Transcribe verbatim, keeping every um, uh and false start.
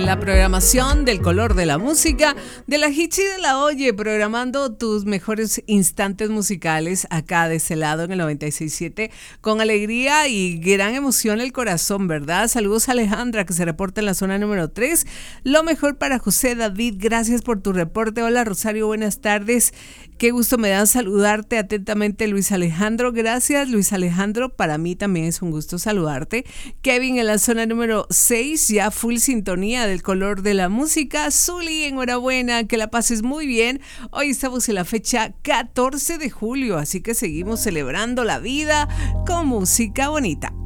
la programación del color de la música, de la Hichi de la Oye, programando tus mejores instantes musicales acá de ese lado en el noventa y seis punto siete, con alegría y gran emoción el corazón, ¿verdad? Saludos a Alejandra, que se reporta en la zona número tres. Lo mejor para José David, gracias por tu reporte. Hola Rosario, buenas tardes. Qué gusto me da saludarte atentamente, Luis Alejandro. Gracias, Luis Alejandro. Para mí también es un gusto saludarte. Kevin en la zona número seis, ya full sintonía del color de la música. Zuli, enhorabuena, que la pases muy bien. Hoy estamos en la fecha catorce de julio, así que seguimos celebrando la vida con música bonita.